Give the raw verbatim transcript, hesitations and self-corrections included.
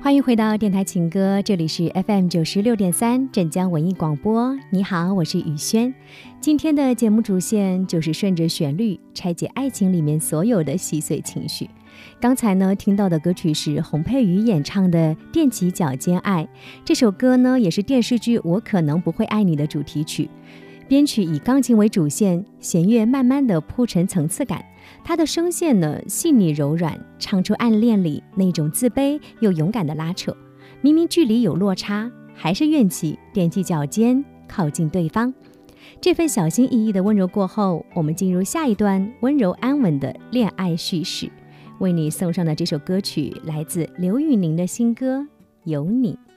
欢迎回到电台情歌，这里是 F M 九十六点三镇江文艺广播。你好，我是雨轩。今天的节目主线就是顺着旋律拆解爱情里面所有的细碎情绪。刚才呢听到的歌曲是洪佩瑜演唱的《踮起脚尖爱》，这首歌呢也是电视剧《我可能不会爱你》的主题曲。编曲以钢琴为主线，弦乐慢慢的铺陈层次感，它的声线呢细腻柔软，唱出暗恋里那种自卑又勇敢的拉扯。明明距离有落差，还是愿起踮起脚尖靠近对方。这份小心翼翼的温柔过后，我们进入下一段温柔安稳的恋爱叙事。为你送上的这首歌曲来自刘宇宁的新歌《有你》。